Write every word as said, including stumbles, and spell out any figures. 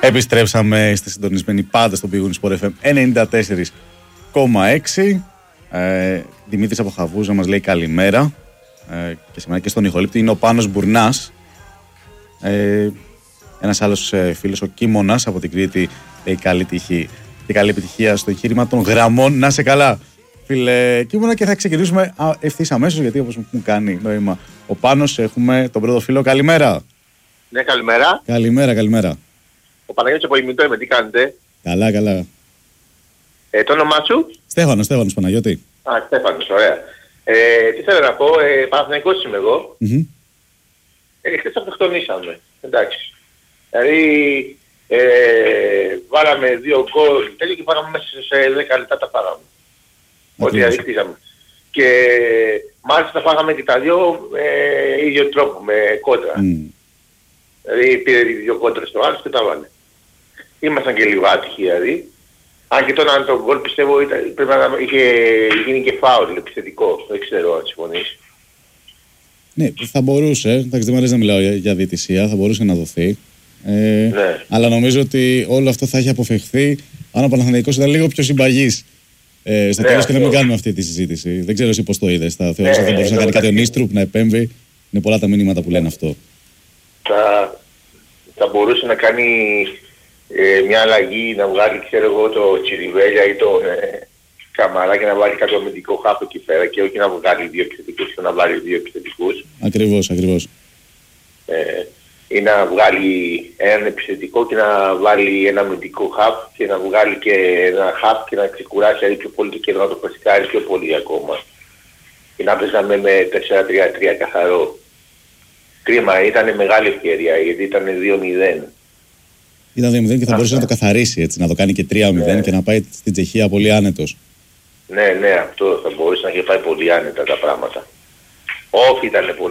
Επιστρέψαμε στη συντονισμένη πάντα στον Big Win Sport εφ εμ ενενήντα τέσσερα κόμμα έξι. Ε, Δημήτρης από Χαβούζα μας λέει καλημέρα. Ε, και σε μένα και στον ηχολήπτη είναι ο Πάνος Μπουρνάς. Ε, ένας άλλος ε, φίλος, ο Κίμωνας από την Κρήτη, λέει καλή τύχη και καλή επιτυχία στο εγχείρημα των γραμμών. Να σε καλά, φίλε Κίμωνα, και θα ξεκινήσουμε ευθύς αμέσως, γιατί όπως μου κάνει νόημα ο Πάνος, έχουμε τον πρώτο φίλο. Καλημέρα. Ναι, καλημέρα. Καλημέρα, καλημέρα. Ο Παναγιώτης από Ημιτό είμαι, τι κάνετε? Καλά, καλά. Ε, το όνομά σου? Στέφανος, Στέφανος Παναγιώτη. Α, Στέφανος, ωραία. Ε, τι θέλω να πω, ε, Παναθηναϊκός είμαι εγώ. Mm-hmm. Ε, χθες αυτοκτονήσαμε, εντάξει. Δηλαδή, ε, βάλαμε δύο γκολ τέλειο και πάραμε μέσα σε δέκα λεπτά τα πάραμε. Ό,τι αδειχτήκαμε. Και μάλιστα φάγαμε και τα δυο ε, ίδιο τρόπο, με κόντρα. Mm. Δηλαδή πήρε δύο κόντρες στο άλλο και τα βάλε. Ήμασταν και λίγο άτυχοι δηλαδή. Αν και τώρα το γκολ πιστεύω ήταν, πρέπει να είχε γίνει και φάουλ επιθετικό. Δεν ξέρω αν συμφωνείς. Ναι, θα μπορούσε. Εντάξει, δεν μου αρέσει να μιλάω για, για διαιτησία, θα μπορούσε να δοθεί. Ε, ναι. Αλλά νομίζω ότι όλο αυτό θα έχει αποφευχθεί αν ο Παναθηναϊκός ήταν λίγο πιο συμπαγής ε, στο ναι, τέλος και να μην κάνουμε αυτή τη συζήτηση. Δεν ξέρω εσύ πώς το είδες. Θα θεωρείς ναι, ότι θα μπορούσε να κάνει κάτι ο Νίστρουπ, να επέμβει. Είναι πολλά τα μηνύματα που λένε αυτό. Θα, θα μπορούσε να κάνει ε, μια αλλαγή, να βγάλει ξέρω εγώ το Τσιριβέλια ή το ε, Καμαρά και να βάλει κάποιο αμυντικό χάπο εκεί πέρα και όχι να βγάλει δύο επιθετικούς και να βάλει δύο επιθετικούς. Ακριβώς, ακριβώς. Ε, ή να βγάλει έναν επιθετικό και να βάλει ένα αμυντικό χάπ και να βγάλει και ένα χάπ και να ξεκουράσει πιο πολύ και να το φρεσκάρει πιο πολύ ακόμα. Και να παίζαμε με τέσσερα τρία τρία καθαρό. Κρίμα, ήταν μεγάλη ευκαιρία γιατί ήταν δύο μηδέν. Ήταν δύο μηδέν και θα μπορούσε να το καθαρίσει έτσι, να το κάνει και τρία μηδέν ναι. Και να πάει στην Τσεχία πολύ άνετος. Ναι, ναι, αυτό θα μπορούσε να έχει πάει πολύ άνετα τα πράγματα. Όχι, ήταν πολύ